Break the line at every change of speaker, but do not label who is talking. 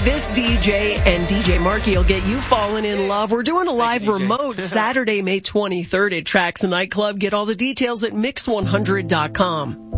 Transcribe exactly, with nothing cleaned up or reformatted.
this D J and D J Marky will get you falling in love. We're doing a live remote Saturday, May twenty-third at Trax Nightclub. Get all the details at mix one hundred dot com.